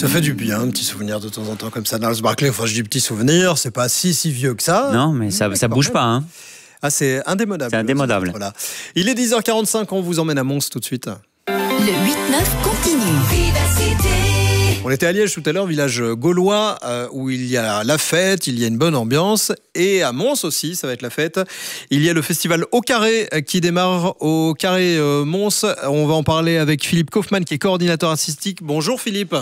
Ça fait du bien, un petit souvenir de temps en temps comme ça. Gnarls Barkley, enfin je dis petit souvenir, c'est pas si vieux que ça. Non, mais ça bouge pas. Hein. Ah, c'est indémodable. C'est indémodable. Il est 10h45, on vous emmène à Mons tout de suite. Le 8-9 continue. Vivacité. On était à Liège tout à l'heure, village gaulois, où il y a la fête, il y a une bonne ambiance. Et à Mons aussi, ça va être la fête. Il y a le festival Au Carré qui démarre au Carré Mons. On va en parler avec Philippe Kaufmann, qui est coordinateur artistique. Bonjour Philippe.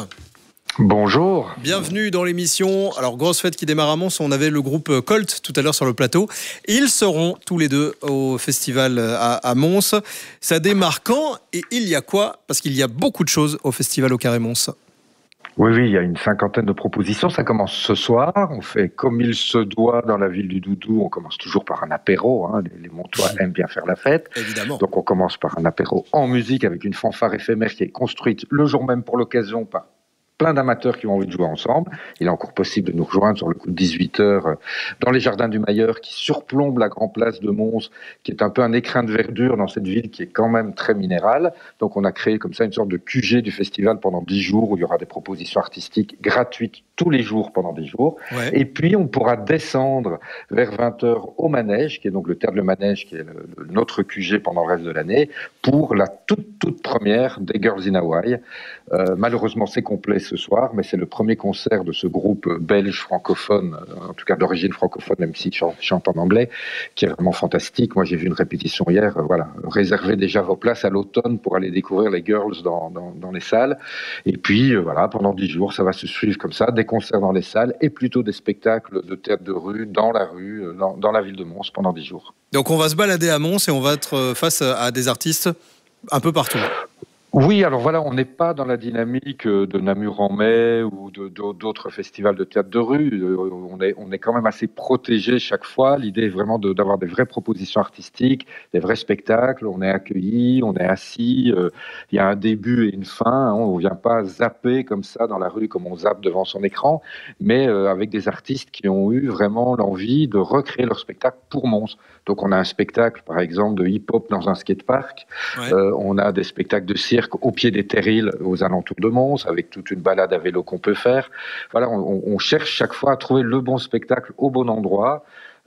Bonjour. Bienvenue dans l'émission. Alors, grosse fête qui démarre à Mons. On avait le groupe Colt tout à l'heure sur le plateau. Ils seront tous les deux au festival à Mons. Ça démarre quand et il y a quoi? Parce qu'il y a beaucoup de choses au festival Au Carré Mons. Oui, il y a une cinquantaine de propositions. Ça commence ce soir. On fait comme il se doit dans la ville du Doudou. On commence toujours par un apéro. Hein. Les Montois aiment bien faire la fête. Évidemment. Donc on commence par un apéro en musique avec une fanfare éphémère qui est construite le jour même pour l'occasion par plein d'amateurs qui ont envie de jouer ensemble. Il est encore possible de nous rejoindre sur le coup de 18h dans les jardins du Mailleur qui surplombent la grande place de Mons, qui est un peu un écrin de verdure dans cette ville qui est quand même très minérale. Donc on a créé comme ça une sorte de QG du festival pendant 10 jours où il y aura des propositions artistiques gratuites tous les jours pendant 10 jours. Ouais. Et puis on pourra descendre vers 20h au Manège, qui est donc le Théâtre Le Manège, qui est notre QG pendant le reste de l'année, pour la toute première des Girls in Hawaii. Malheureusement c'est complet ce soir, mais c'est le premier concert de ce groupe belge francophone, en tout cas d'origine francophone, même s'il chante en anglais, qui est vraiment fantastique. Moi, j'ai vu une répétition hier. Voilà, réservez déjà vos places à l'automne pour aller découvrir les girls dans les salles. Et puis, voilà, pendant 10 jours, ça va se suivre comme ça, des concerts dans les salles et plutôt des spectacles de théâtre de rue, dans la rue, dans la ville de Mons pendant 10 jours. Donc, on va se balader à Mons et on va être face à des artistes un peu partout. Oui, alors voilà, on n'est pas dans la dynamique de Namur en mai ou d'autres festivals de théâtre de rue. On est quand même assez protégé chaque fois. L'idée est vraiment d'avoir des vraies propositions artistiques, des vrais spectacles. On est accueillis, on est assis. Il y a un début et une fin. Hein, on ne vient pas zapper comme ça dans la rue comme on zappe devant son écran, mais avec des artistes qui ont eu vraiment l'envie de recréer leur spectacle pour Mons. Donc on a un spectacle, par exemple, de hip-hop dans un skatepark. Ouais. On a des spectacles de cirque au pied des terrils aux alentours de Mons, avec toute une balade à vélo qu'on peut faire. Voilà, on cherche chaque fois à trouver le bon spectacle au bon endroit.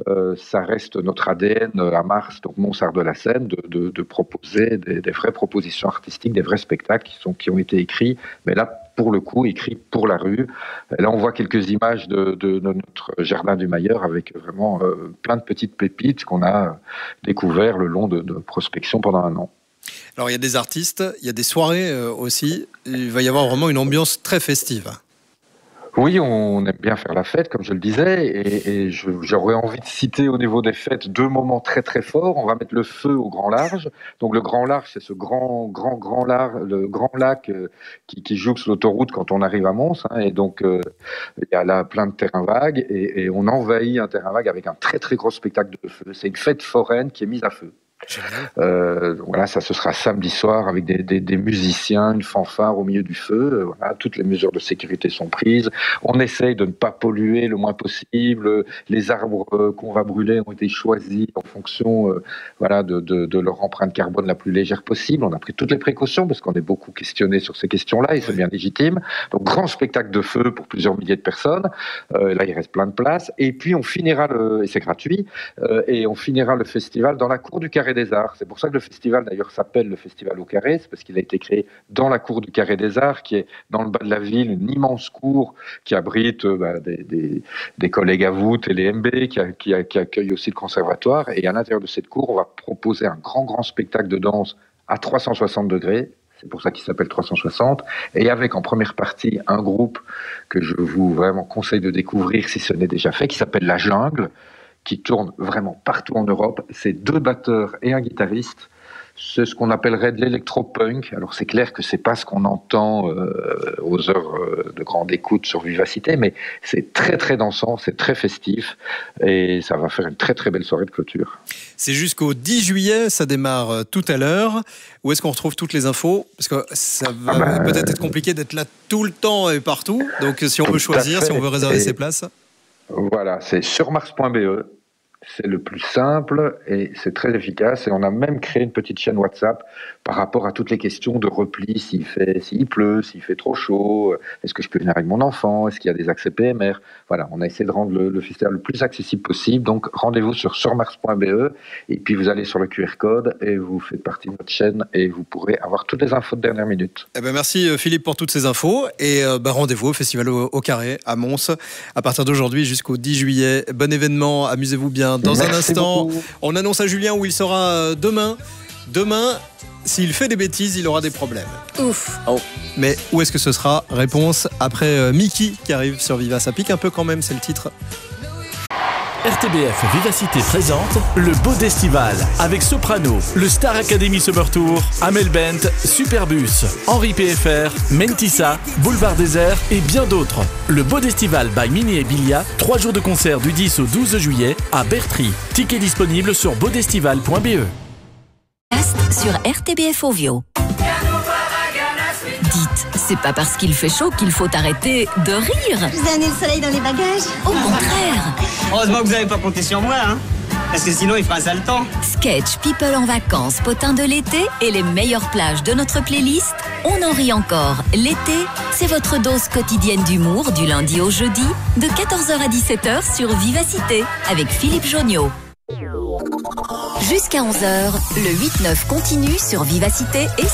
Ça reste notre ADN à Mars, donc Mons-Arts de la Seine, de proposer des vraies propositions artistiques, des vrais spectacles qui ont été écrits, mais là, pour le coup, écrits pour la rue. Et là, on voit quelques images de notre jardin du Mailleur avec vraiment plein de petites pépites qu'on a découvert le long de prospection pendant un an. Alors, il y a des artistes, il y a des soirées aussi. Il va y avoir vraiment une ambiance très festive. Oui, on aime bien faire la fête, comme je le disais, et j'aurais envie de citer au niveau des fêtes 2 moments très très forts. On va mettre le feu au Grand Large. Donc le Grand Large, c'est ce grand lac qui jouxte l'autoroute quand on arrive à Mons, hein, et donc il y a là plein de terrains vagues, et on envahit un terrain vague avec un très très gros spectacle de feu. C'est une fête foraine qui est mise à feu. Voilà, ça ce sera samedi soir avec des musiciens, une fanfare au milieu du feu. Voilà, toutes les mesures de sécurité sont prises. On essaye de ne pas polluer le moins possible. Les arbres qu'on va brûler ont été choisis en fonction, voilà, de leur empreinte carbone la plus légère possible. On a pris toutes les précautions parce qu'on est beaucoup questionné sur ces questions-là et c'est bien légitime. Donc grand spectacle de feu pour plusieurs milliers de personnes. Là, il reste plein de places. Et puis on finira et c'est gratuit. Et on finira le festival dans la cour du Carré des Arts. C'est pour ça que le festival d'ailleurs s'appelle le Festival au Carré, c'est parce qu'il a été créé dans la cour du Carré des Arts, qui est dans le bas de la ville, une immense cour qui abrite des collègues à vous, TLMB, qui accueille aussi le conservatoire. Et à l'intérieur de cette cour, on va proposer un grand spectacle de danse à 360 degrés. C'est pour ça qu'il s'appelle 360. Et avec en première partie un groupe que je vous vraiment conseille de découvrir si ce n'est déjà fait, qui s'appelle La Jungle, qui tourne vraiment partout en Europe. C'est 2 batteurs et un guitariste. C'est ce qu'on appellerait de l'électro-punk. Alors c'est clair que c'est pas ce qu'on entend aux heures de grande écoute sur Vivacité, mais c'est très très dansant, c'est très festif et ça va faire une très très belle soirée de clôture. C'est jusqu'au 10 juillet, ça démarre tout à l'heure. Où est-ce qu'on retrouve toutes les infos? Parce que ça va peut-être être compliqué d'être là tout le temps et partout. Donc si on veut choisir, si on veut réserver ses places. Voilà, c'est sur mars.be. c'est le plus simple et c'est très efficace. Et on a même créé une petite chaîne WhatsApp par rapport à toutes les questions de repli, s'il pleut, s'il fait trop chaud, est-ce que je peux venir avec mon enfant, est-ce qu'il y a des accès PMR. Voilà, on a essayé de rendre le festival le plus accessible possible. Donc rendez-vous sur mars.be et puis vous allez sur le QR code et vous faites partie de notre chaîne et vous pourrez avoir toutes les infos de dernière minute. Eh ben merci Philippe pour toutes ces infos et rendez-vous au Festival au Carré à Mons à partir d'aujourd'hui jusqu'au 10 juillet. Bon événement, amusez-vous bien. Dans un instant, on annonce à Julien où il sera demain. Demain, s'il fait des bêtises, il aura des problèmes. Ouf. Oh. Mais où est-ce que ce sera? Réponse après Mickey qui arrive sur Viva. Ça pique un peu quand même, c'est le titre. RTBF Vivacité présente le Bodestival avec Soprano, le Star Academy Summer Tour, Amel Bent, Superbus, Henri PFR, Mentissa, Boulevard Désert et bien d'autres. Le Bodestival by Mini et Bilia, 3 jours de concert du 10 au 12 juillet à Bertry. Tickets disponibles sur bodestival.be. Sur RTBF Ovio. Dites, c'est pas parce qu'il fait chaud qu'il faut arrêter de rire. Vous avez amené le soleil dans les bagages? Au contraire. Heureusement que vous n'avez pas compté sur moi, hein. Parce que sinon il fera un sale temps. Sketch, people en vacances, potins de l'été et les meilleures plages de notre playlist. On en rit encore. L'été, c'est votre dose quotidienne d'humour du lundi au jeudi de 14h à 17h sur Vivacité avec Philippe Jonniot. Jusqu'à 11h, le 8-9 continue sur Vivacité et